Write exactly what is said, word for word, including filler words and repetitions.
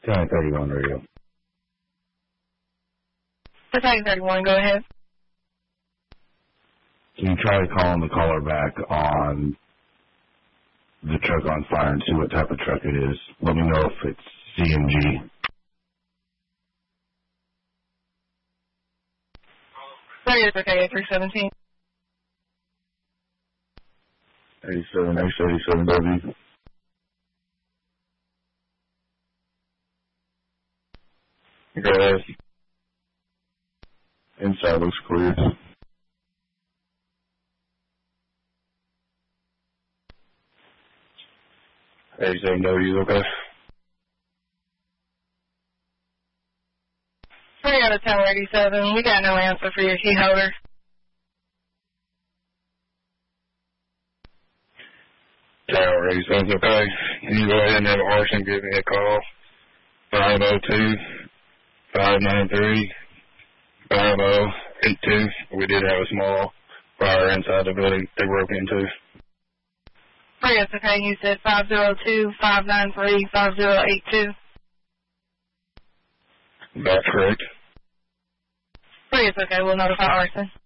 ten thirty-one radio. ten thirty-one, go ahead. Can you try calling the caller back on the truck on fire and see what type of truck it is? Let me know if it's C N G. Sorry, it's okay, three seventeen. eighty-seven X eighty-seven W. Go ahead. Inside looks clear. eighty-seven W, okay? Three out of Tower eighty-seven, we got no answer for your key holder. Tower eighty-seven, okay. Can you go ahead and have Arson give me a call? five oh two, five nine three, five oh eight two. We did have a small fire inside the building they broke into. Three, it's okay, you said five oh two, five nine three, five oh eight two. That's correct. Three, it's okay, we'll notify Arson.